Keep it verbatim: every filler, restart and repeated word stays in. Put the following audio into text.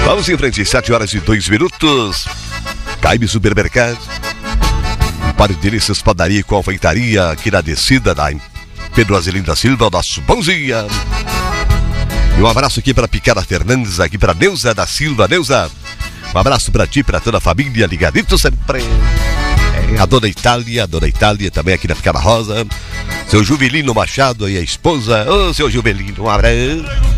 Vamos em frente, sete horas e dois minutos. Caime Supermercado. Um par de delícias, padaria e confeitaria aqui na descida da Pedro Azelino da Silva, nosso bom dia. E um abraço aqui para Picada Fernandes, aqui para Neuza da Silva. Neuza, um abraço para ti, para toda a família, ligadito sempre. É, a Dona Itália, a Dona Itália também aqui na Picada Rosa. Seu Juvelino Machado e a esposa. Ô, seu Juvelino, um abraço.